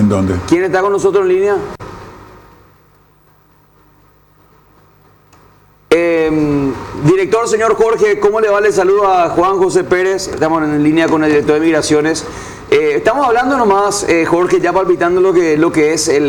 ¿En dónde? ¿Quién está con nosotros en línea? Director, señor Jorge, ¿cómo le va? Le saludo a Juan José Pérez. Estamos en línea con el director de Migraciones. Estamos hablando nomás, Jorge, ya palpitando lo que es el